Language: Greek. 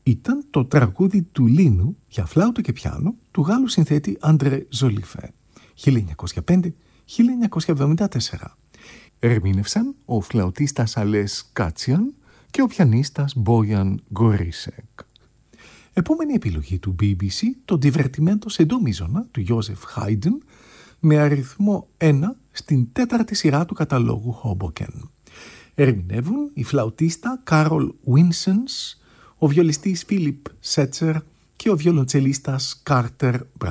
ήταν το τραγούδι του Λίνου για φλάουτο και πιάνο του Γάλλου συνθέτη Αντρέ Ζολιφέ, 1905-1974. Ερμήνευσαν ο φλαουτίστας Αλές Κάτσιαν και ο πιανίστας Μπόιαν Γκορίσεκ. Επόμενη επιλογή του BBC, το Divertimento σε ντο μίζωνα του Γιώζεφ Χάιντεν, με αριθμό 1 στην τέταρτη σειρά του καταλόγου Hoboken. Ερμηνεύουν η φλαουτίστα Κάρολ Βίνσενς, ο βιολιστής Φίλιπ Σέτσερ και ο βιολοντσελίστας Κάρτερ Μπράουν.